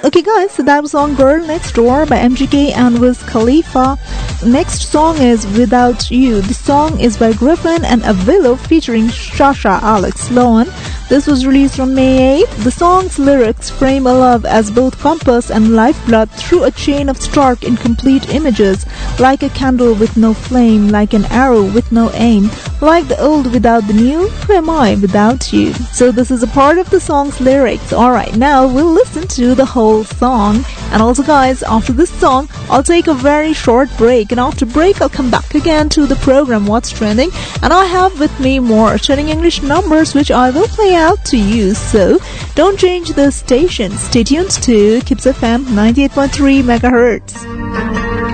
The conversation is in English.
Okay guys, so that was song Girl Next Door by MGK and Wiz Khalifa. Next song is Without You. The song is by Griffin and Avillo featuring Shasha Alex Lohan. This was released on May 8th. The song's lyrics frame a love as both compass and lifeblood through a chain of stark, incomplete images, like a candle with no flame, like an arrow with no aim, like the old without the new. Who am I without you? So this is a part of the song's lyrics. Alright, now we'll listen to the whole song. And also guys, after this song, I'll take a very short break, and after break I'll come back again to the program What's Trending, and I have with me more trending English numbers which I will play out to you. So don't change the station. Stay tuned to Kips FM 98.3 MHz.